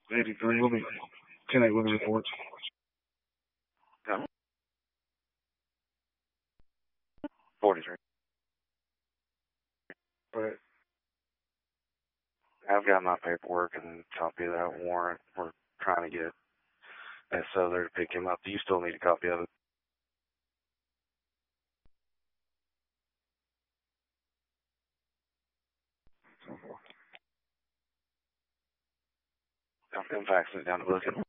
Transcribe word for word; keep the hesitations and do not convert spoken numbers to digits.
eighty-three. We'll be ten eight. We'll be report. Yeah. forty-three. Right. I've got my paperwork and copy of that warrant. We're trying to get S O there to pick him up. Do you still need a copy of it? I'm faxing it down to Wilkins.